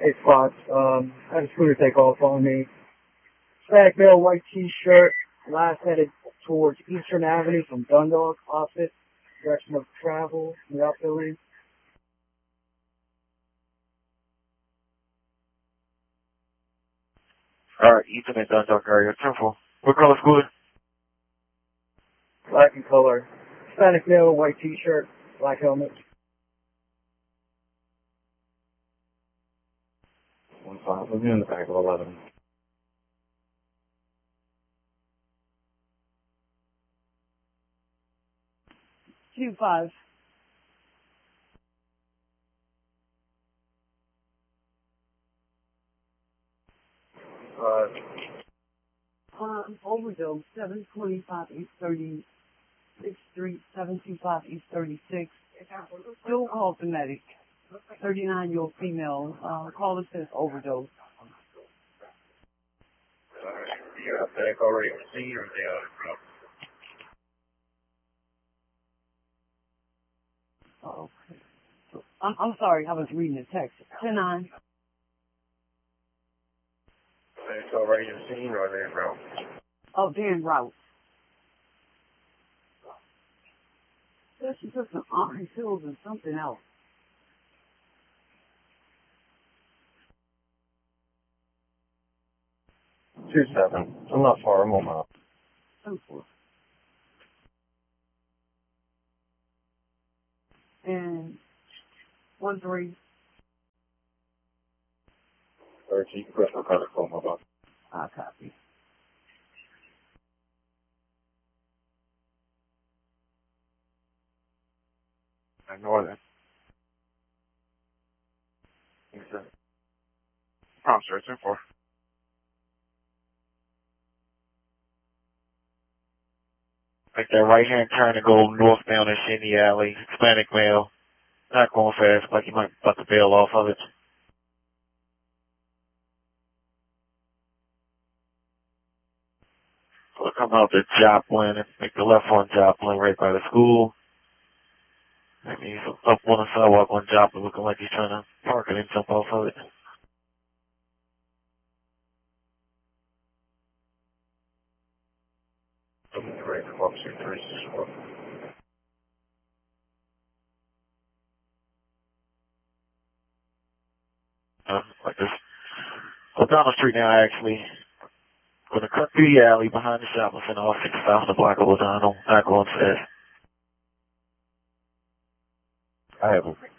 Hey, Spots. Had a scooter take off on me. Static male, white t-shirt. Last headed towards Eastern Avenue from Dundalk, opposite direction of travel, South Philly. Alright, Ethan at Dundalk area. 10-4. What color scooter? Black in color. Hispanic male, white t-shirt, black helmet. 1-5. Let me in the back of 11. Two five. Overdose, 725 East 36th Street, 725 East 36. Still call the medic. 39-year-old female. Caller says overdose. You got medic already on scene or they Okay. So, I'm sorry, I was reading the text. 10-9. Medic's already on scene or they en route? Oh, they're en route. This is just some orange pills and something else. 2-7. I'm not far. I'm on my. 10-4. And 1-3. 13. Press my contact phone, my boss. I copy. Ignore that. Exactly. Prompt sir, 10-4. Make that right hand turn and go northbound in Shinny Alley. Hispanic male. Not going fast, like you might about to bail off of it. So come out to Joplin and make the left on Joplin right by the school. Maybe he's up on the sidewalk on Joplin looking like he's trying to park it and jump off of it. Right, officer 364. Like this. So down the street now, actually. Gonna cut through the alley behind the shopping center off 6,000 the block of O'Donnell. Not going fast. I have him.